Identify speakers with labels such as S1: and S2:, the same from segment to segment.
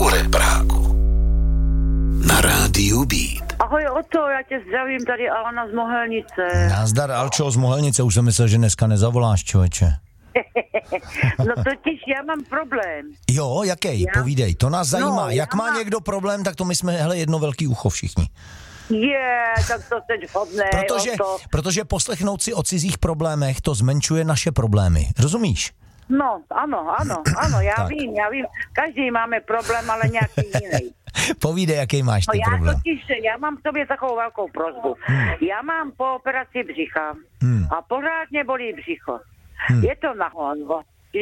S1: u repráku. Na rádiu Beat.
S2: Ahoj Oto, já tě zdravím, tady Alana z Mohelnice.
S3: Nazdar, Alčo z Mohelnice, už jsem myslel, že dneska nezavoláš, člověče.
S2: No totiž já mám problém.
S3: Jo, jaký? Povídej, to nás zajímá. Jak má někdo problém, tak to my jsme, hele, jedno velký ucho všichni.
S2: Tak to teď hodné,
S3: protože poslechnout si o cizích problémech, to zmenšuje naše problémy. Rozumíš?
S2: No, ano, já vím. Každý máme problém, ale nějaký jiný.
S3: Povídej, jaký máš ty problém.
S2: Já mám v sobě takovou velkou prosbu. Já mám po operaci břicha a pořádně bolí břicho. Je to na hlavu.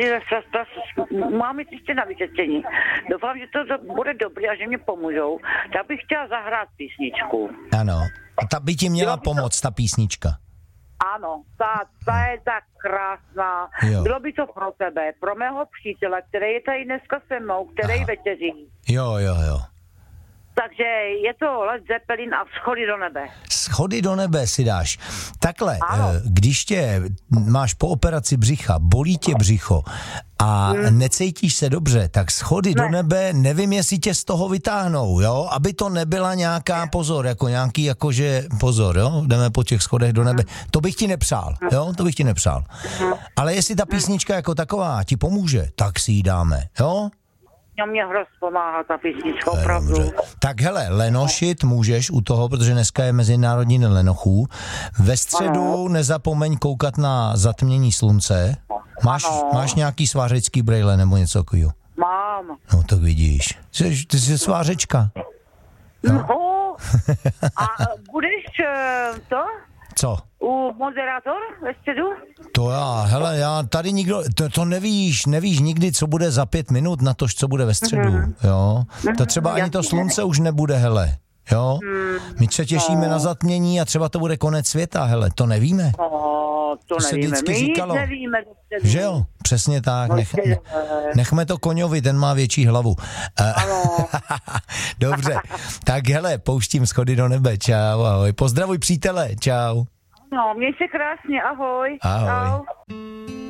S2: Mám jít ještě na vyšetření. Doufám, že to bude dobrý a že mě pomůžou. Tak bych chtěla zahrát písničku.
S3: Ano. A ta by ti měla pomoct, ta písnička.
S2: Ano, ta je tak krásná.
S3: Jo.
S2: Bylo by to pro tebe, pro mého přítele, který je tady dneska se mnou, který večeří.
S3: Jo.
S2: Takže je to Led Zeppelin a Schody do nebe.
S3: Schody do nebe si dáš. Takhle, když máš po operaci břicha, bolí tě břicho a necítíš se dobře, tak Schody do nebe, nevím, jestli tě z toho vytáhnou, jo? Aby to nebyla nějaká pozor, jako nějaký, jakože pozor, jo? Jdeme po těch schodech do nebe. To bych ti nepřál, jo? To bych ti nepřál. Ale jestli ta písnička jako taková ti pomůže, tak si ji dáme, jo?
S2: Mě hroz pomáhá ta písnička, opravdu.
S3: Tak hele, lenošit můžeš u toho, protože dneska je Mezinárodní den lenochů. Ve středu nezapomeň koukat na zatmění slunce. Máš nějaký svářecký brejle nebo něco takového?
S2: Mám.
S3: No tak vidíš. Ty jsi svářečka.
S2: No. A budeš to?
S3: Co?
S2: U moderátor ve středu?
S3: Já tady nikdo, to nevíš nikdy, co bude za 5 minut na to, co bude ve středu, jo. To třeba ani to slunce už nebude, hele, jo. My se těšíme na zatmění a třeba to bude konec světa, hele, to nevíme.
S2: To
S3: se
S2: nevíme,
S3: vždycky
S2: my
S3: říkalo.
S2: nevíme.
S3: Že jo, přesně tak, nechme to Koňovi, ten má větší hlavu. Dobře, tak hele, pouštím Schody do nebe, čau, ahoj, pozdravuj přítele, čau.
S2: No, měj se krásně, ahoj.
S3: Ahoj.